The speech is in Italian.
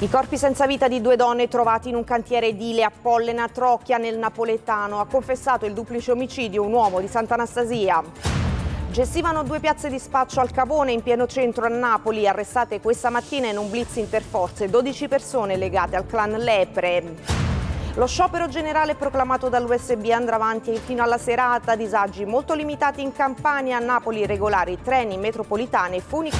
I corpi senza vita di 2 donne trovati in un cantiere edile a Pollena, Trocchia, nel napoletano. Ha confessato il duplice omicidio un uomo di Sant'Anastasia. Gestivano 2 piazze di spaccio al Cavone in pieno centro a Napoli. Arrestate questa mattina in un blitz interforze 12 persone legate al clan Lepre. Lo sciopero generale proclamato dall'USB andrà avanti fino alla serata. Disagi molto limitati in Campania, a Napoli regolari treni, metropolitane e funicolari.